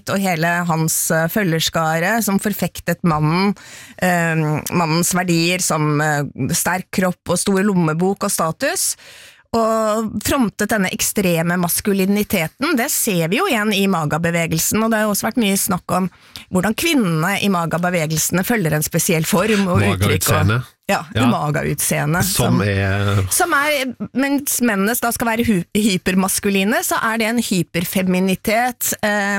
White og hele hans følgerskare som forfektet mannens verdier som sterk kropp og stor lommebok og status, og frontet denne ekstreme maskuliniteten. Det ser vi jo igjen i Maga-bevegelsen, og det har også vært mye snakk om hvordan kvinnene i Maga-bevegelsene følger en spesiell form og uttrykk. Maga-utseende. Som er, mens mennene da skal være hypermaskuline, så er det en hyperfeminitet.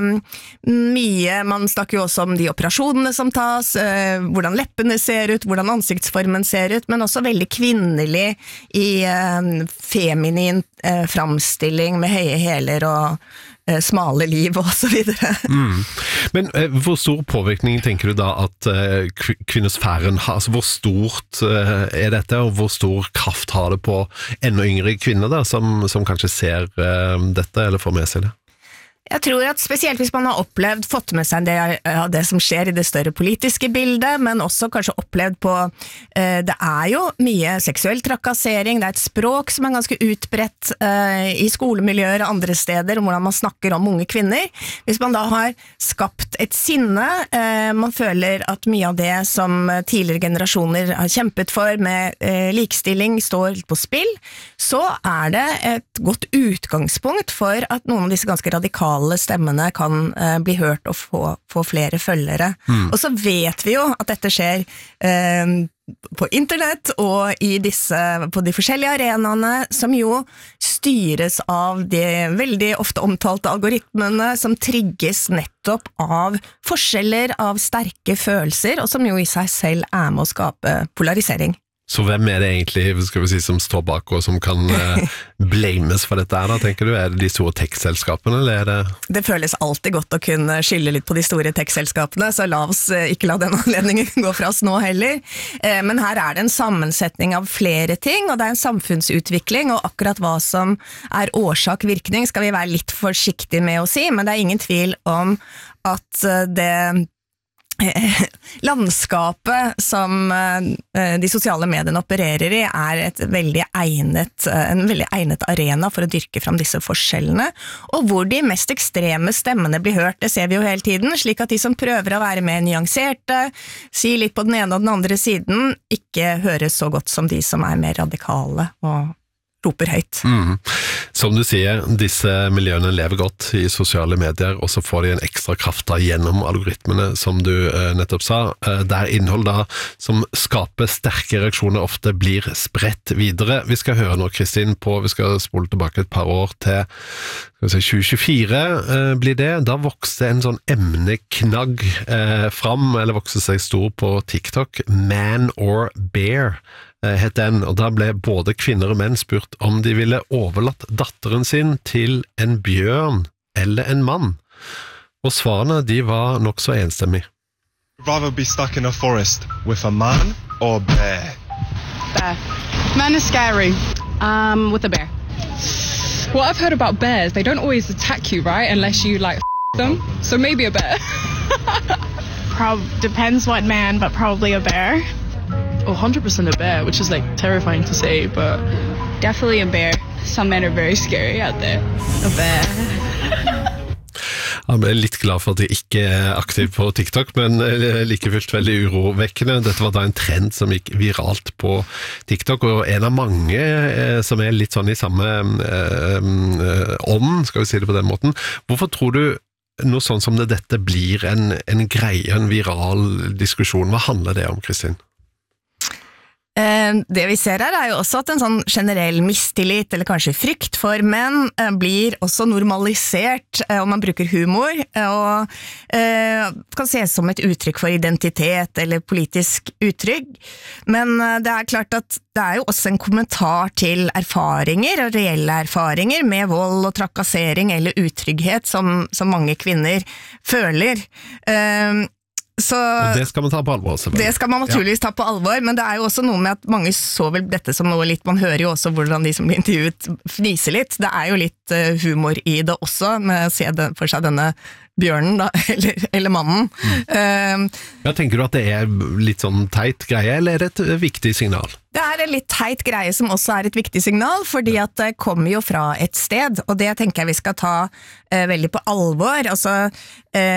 Mye, man snakker jo også om de operasjonene som tas, hvordan leppene ser ut, hvordan ansiktsformen ser ut, men også veldig kvinnelig i feminin framstilling med høye hæler og smale liv og så videre. Men hvor stor påvirkning tenker du da at kvinnosfæren har? Altså hvor stort er dette, og hvor stor kraft har det på enda yngre kvinner da, som kanskje ser dette eller får med seg det? Jeg tror at spesielt hvis man har fått med seg det som skjer i det større politiske bildet, men også kanskje opplevd på, det er jo mye seksuell trakassering, det er et språk som er ganske utbredt i skolemiljøer og andre steder, om hvordan man snakker om unge kvinner. Hvis man da har skapt et sinne, man føler at mye av det som tidligere generasjoner har kjempet for med likestilling står på spill, så er det et godt utgangspunkt for at noen av disse ganske radikale stemmene kan bli hørt og få flere følgere. Og så vet vi jo at dette skjer på internett og på de forskjellige arenaene som jo styres av de veldig ofte omtalte algoritmene som trigges nettopp av forskjeller, av sterke følelser, og som jo i seg selv er med å skape polarisering. Så hvem er det egentlig, skal vi si, som står bak og som kan blames for dette her da, tenker du? Er det de store tech-selskapene, eller er det... Det føles alltid godt å kunne skylde litt på de store tech-selskapene, så la oss ikke la den anledningen gå fra oss nå heller. Men her er det en sammensetning av flere ting, og det er en samfunnsutvikling, og akkurat hva som er årsak-virkning skal vi være litt forsiktige med å si, men det er ingen tvil om at det landskapet som de sosiale mediene opererer i er en veldig egnet arena for å dyrke fram disse forskjellene, og hvor de mest ekstreme stemmene blir hørt, det ser vi jo hele tiden, slik at de som prøver å være mer nyanserte, si litt på den ene og den andre siden, ikke høres så godt som de som er mer radikale og roper høyt. Som du sier, disse miljøene lever godt i sosiale medier, og så får de en ekstra kraft da gjennom algoritmene, som du nettopp sa, der innhold da som skaper sterke reaksjoner ofte blir spredt videre. Vi skal høre nå, Kristin, vi skal spole tilbake et par år til 2024 blir det. Da vokste en sånn emneknagg fram, eller vokste seg stor på TikTok, Man or Bear het den, og da ble både kvinner og menn spurt om de ville overlatt datteren sin til en bjørn eller en mann. Og svarene de var nok så enstemmig. Rather be stuck in a forest with a man or bear? Bear. Man is scary. With a bear. What I've heard about bears, they don't always attack you, right? Unless you like them. So maybe a bear. Depends what man, but probably a bear. 100% a bear, which is like terrifying to say, but definitely a bear. Some men are very scary out there. A bear. Jeg ble litt glad for at jeg ikke er aktiv på TikTok, men like fullt veldig urovekkende. Dette var da en trend som gikk viralt på TikTok, og en av mange som er litt sånn i samme ånd, skal vi si det på den måten. Hvorfor tror du noe sånn som dette blir en greie, en viral diskusjon? Hva handler det om, Kristin? Det vi ser her er jo også at en sånn generell mistillit, eller kanskje frykt for menn, blir også normalisert, og man bruker humor, og kan ses som et uttrykk for identitet, eller politisk uttrykk. Men det er klart at det er jo også en kommentar til erfaringer, og reelle erfaringer, med vold og trakassering, eller utrygghet, som mange kvinner føler. Og det skal man ta på alvor, selvfølgelig. Det skal man naturligvis ta på alvor, men det er jo også noe med at mange så vel dette som noe litt, man hører jo også hvordan de som blir intervjuet fniser litt, det er jo litt humor i det også, med å se for seg denne bjørnen da, eller mannen. Tenker du at det er litt sånn teit greie, eller er det et viktig signal? Det er en litt teit greie som også er et viktig signal, fordi at det kommer jo fra et sted, og det tenker jeg vi skal ta veldig på alvor. Altså